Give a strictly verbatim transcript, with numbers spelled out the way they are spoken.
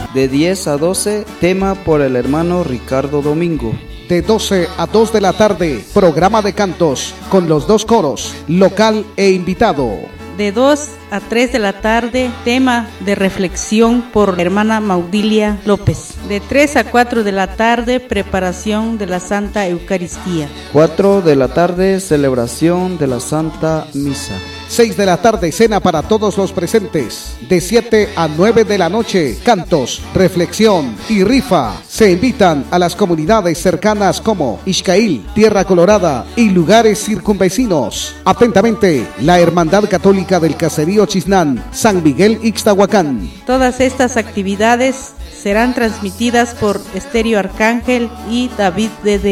De diez a doce, tema por el hermano Ricardo Domingo. De doce a dos de la tarde, programa de cantos con los dos coros, local e invitado. De dos a tres de la tarde, tema de reflexión por la hermana Maudilia López. De tres a cuatro de la tarde, preparación de la Santa Eucaristía. cuatro de la tarde, celebración de la Santa Misa. seis de la tarde, cena para todos los presentes. De siete a nueve de la noche, cantos, reflexión y rifa. Se invitan a las comunidades cercanas como Ixcail, Tierra Colorada y lugares circunvecinos. Atentamente, la Hermandad Católica del Caserío Chiznán, San Miguel Ixtahuacán. Todas estas actividades serán transmitidas por Estéreo Arcángel y David de